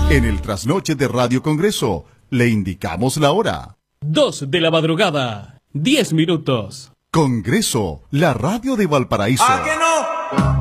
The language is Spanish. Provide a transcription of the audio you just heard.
En el trasnoche de Radio Congreso, le indicamos la hora. 2 de la madrugada, 10 minutos. Congreso, la radio de Valparaíso. ¡Ah, que no!